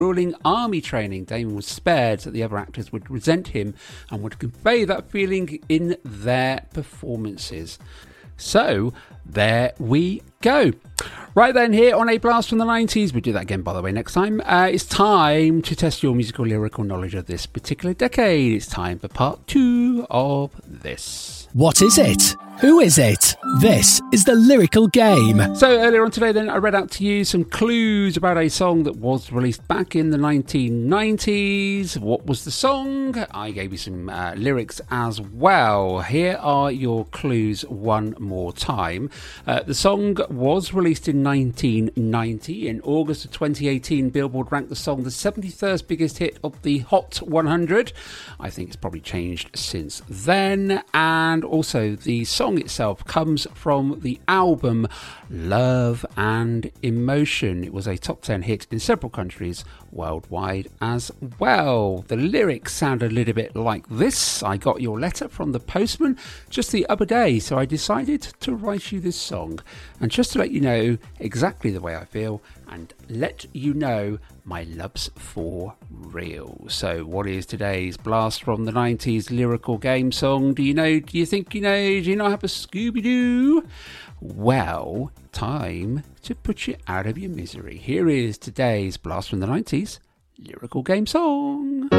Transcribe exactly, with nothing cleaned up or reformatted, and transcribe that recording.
grueling army training, Damon was spared so that the other actors would resent him and would convey that feeling in their performances. So, there we go. Right then, here on A Blast from the nineties, we'll do that again, by the way, next time. Uh, it's time to test your musical lyrical knowledge of this particular decade. It's time for part two of this. What is it? Who is it? This is the Lyrical Game. So earlier on today then, I read out to you some clues about a song that was released back in the nineteen nineties. What was the song? I gave you some uh, lyrics as well. Here are your clues one more time. Uh, the song was released in nineteen ninety. In August of twenty eighteen, Billboard ranked the song the seventy-first biggest hit of the Hot one hundred. I think it's probably changed since then. And also the song itself comes from the album Love and Emotion. It was a top ten hit in several countries worldwide as well. The lyrics sound a little bit like this. I got your letter from the postman just the other day, so I decided to write you this song. And just to let you know exactly the way I feel and let you know my love's for real. So what is today's Blast from the nineties lyrical game song? Do you know, do you think you know, do you not have a Scooby-Doo? Well, time to put you out of your misery. Here is today's Blast from the nineties lyrical game song.